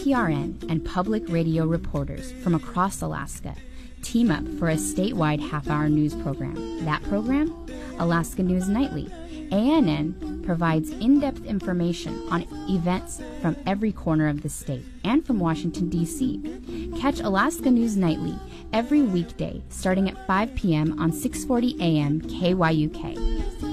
APRN and public radio reporters from across Alaska team up for a statewide half-hour news program. That program? Alaska News Nightly. ANN provides in-depth information on events from every corner of the state and from Washington, D.C. Catch Alaska News Nightly every weekday starting at 5 p.m. on 640 AM KYUK.